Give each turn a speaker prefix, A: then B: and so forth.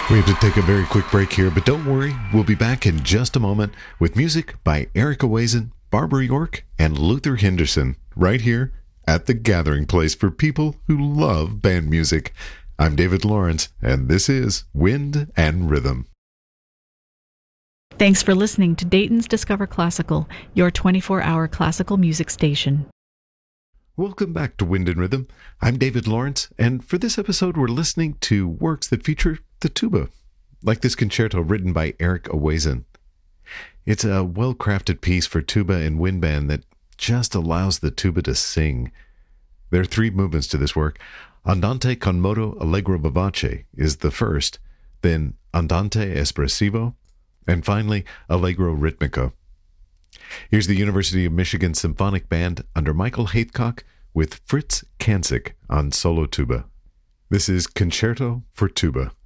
A: We have to take a very quick break here, but don't worry, we'll be back in just a moment with music by Eric Owazen, Barbara York, and Luther Henderson, right here at the gathering place for people who love band music. I'm David Lawrence, and this is Wind and Rhythm.
B: Thanks for listening to Dayton's Discover Classical, your 24-hour classical music station.
A: Welcome back to Wind and Rhythm. I'm David Lawrence, and for this episode we're listening to works that feature the tuba, like this concerto written by Eric Owazen. It's a well-crafted piece for tuba and wind band that just allows the tuba to sing. There are 3 movements to this work. Andante con modo allegro vivace is the first, then Andante espressivo, and finally Allegro ritmico. Here's the University of Michigan Symphonic Band under Michael Haithcock with Fritz Kansick on solo tuba. This is Concerto for Tuba.